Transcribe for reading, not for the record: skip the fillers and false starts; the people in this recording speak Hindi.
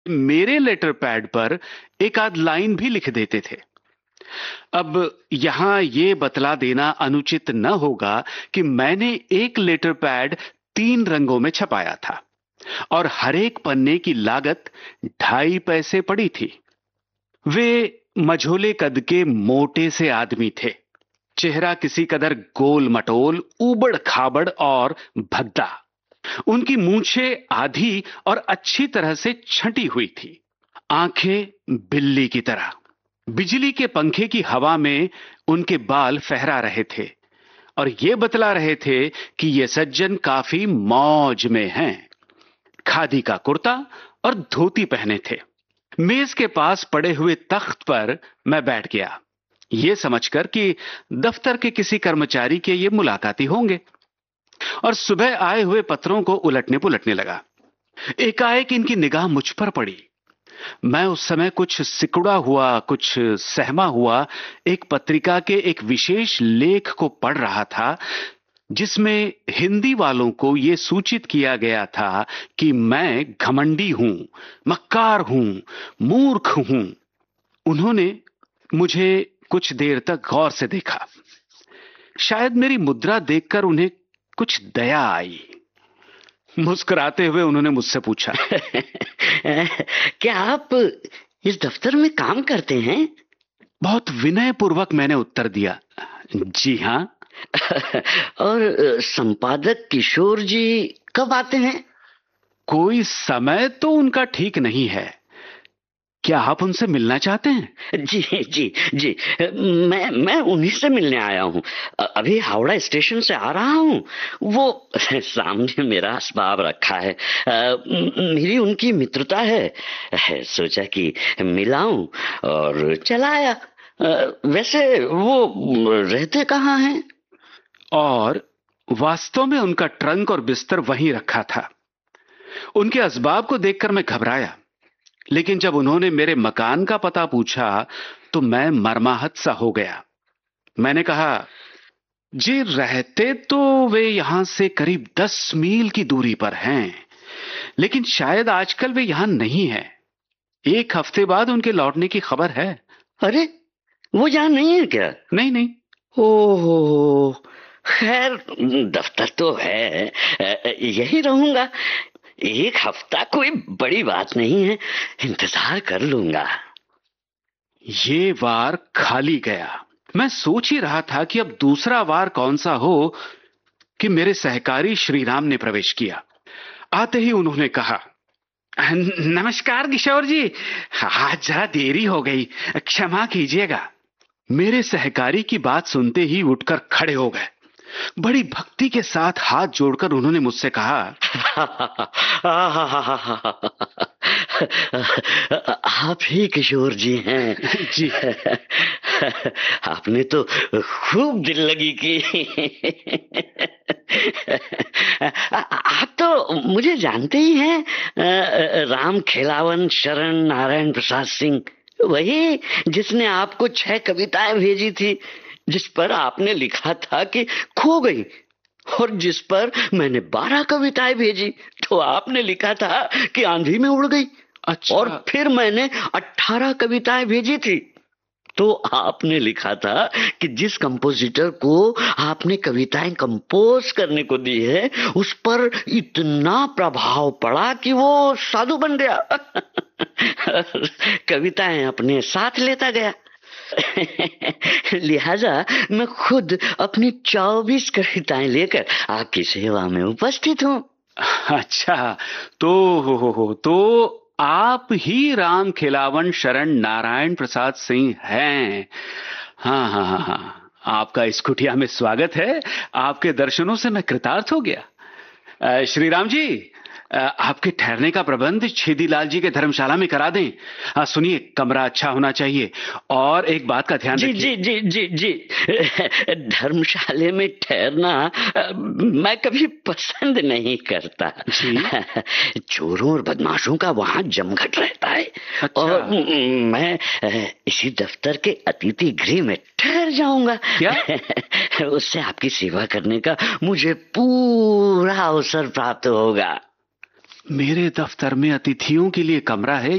मेरे लेटर पैड पर एक आध लाइन भी लिख देते थे। अब यहां ये बतला देना अनुचित न होगा कि मैंने एक लेटर पैड 3 रंगों में छपाया था और हर एक पन्ने की लागत 2.5 पैसे पड़ी थी। वे मझोले कद के मोटे से आदमी थे। चेहरा किसी कदर गोल मटोल, ऊबड़ खाबड़ और भद्दा। उनकी मूछें आधी और अच्छी तरह से छंटी हुई थी। आंखें बिल्ली की तरह। बिजली के पंखे की हवा में उनके बाल फहरा रहे थे और ये बतला रहे थे कि ये सज्जन काफी मौज में हैं। खादी का कुर्ता और धोती पहने थे। मेज के पास पड़े हुए तख्त पर मैं बैठ गया, ये समझकर कि दफ्तर के किसी कर्मचारी के ये मुलाकाती होंगे, और सुबह आए हुए पत्रों को उलटने पुलटने लगा। एकाएक इनकी निगाह मुझ पर पड़ी। मैं उस समय कुछ सिकुड़ा हुआ, कुछ सहमा हुआ एक पत्रिका के एक विशेष लेख को पढ़ रहा था, जिसमें हिंदी वालों को यह सूचित किया गया था कि मैं घमंडी हूं, मक्कार हूं, मूर्ख हूं। उन्होंने मुझे कुछ देर तक गौर से देखा। शायद मेरी मुद्रा देखकर उन्हें कुछ दया आई। मुस्कुराते हुए उन्होंने मुझसे पूछा, क्या आप इस दफ्तर में काम करते हैं? बहुत विनय पूर्वक मैंने उत्तर दिया, जी हां। और संपादक किशोर जी कब आते हैं? कोई समय तो उनका ठीक नहीं है। क्या आप उनसे मिलना चाहते हैं? जी जी जी, मैं उन्हीं से मिलने आया हूँ। अभी हावड़ा स्टेशन से आ रहा हूँ। वो सामने मेरा असबाब रखा है। मेरी उनकी मित्रता है, सोचा कि मिलाऊं और चला आया। वैसे वो रहते कहाँ हैं? और वास्तव में उनका ट्रंक और बिस्तर वहीं रखा था। उनके असबाब को देखकर मैं घबराया, लेकिन जब उन्होंने मेरे मकान का पता पूछा तो मैं मर्माहत सा हो गया। मैंने कहा, जी रहते तो वे यहां से करीब 10 मील की दूरी पर हैं, लेकिन शायद आजकल वे यहां नहीं है। 1 हफ्ते बाद उनके लौटने की खबर है। अरे, वो यहाँ नहीं है क्या? नहीं नहीं। ओहो, खैर दफ्तर तो है, यही रहूंगा। 1 हफ्ता कोई बड़ी बात नहीं है, इंतजार कर लूंगा। ये वार खाली गया। मैं सोच ही रहा था कि अब दूसरा वार कौन सा हो कि मेरे सहकारी श्रीराम ने प्रवेश किया। आते ही उन्होंने कहा, नमस्कार किशोर जी, आज जरा देरी हो गई, क्षमा कीजिएगा। मेरे सहकारी की बात सुनते ही उठकर खड़े हो गए। बड़ी भक्ति के साथ हाथ जोड़कर उन्होंने मुझसे कहा, आप ही किशोर जी हैं? जी। आपने तो खूब दिल लगी की। आप तो मुझे जानते ही हैं, राम खेलावन शरण नारायण प्रसाद सिंह, वही जिसने आपको 6 कविताएं भेजी थी, जिस पर आपने लिखा था कि खो गई, और जिस पर मैंने 12 कविताएं भेजी तो आपने लिखा था कि आंधी में उड़ गई। अच्छा। और फिर मैंने 18 कविताएं भेजी थी तो आपने लिखा था कि जिस कंपोजिटर को आपने कविताएं कंपोज करने को दी है, उस पर इतना प्रभाव पड़ा कि वो साधु बन गया। कविताएं अपने साथ लेता गया। लिहाजा मैं खुद अपनी 24 कविताएं लेकर आपकी सेवा में उपस्थित हूँ। अच्छा, तो तो आप ही राम खिलावन शरण नारायण प्रसाद सिंह हैं। हाँ हाँ हाँ हाँ, आपका इस कुटिया में स्वागत है। आपके दर्शनों से मैं कृतार्थ हो गया। श्री राम जी, आपके ठहरने का प्रबंध छेदीलाल जी के धर्मशाला में करा दें। सुनिए, कमरा अच्छा होना चाहिए और एक बात का ध्यान जी रखिए। जी जी जी जी, धर्मशाले में ठहरना मैं कभी पसंद नहीं करता जी। चोरों और बदमाशों का वहां जमघट रहता है। अच्छा। और मैं इसी दफ्तर के अतिथि गृह में ठहर जाऊंगा। क्या? उससे आपकी सेवा करने का मुझे पूरा अवसर प्राप्त होगा। मेरे दफ्तर में अतिथियों के लिए कमरा है,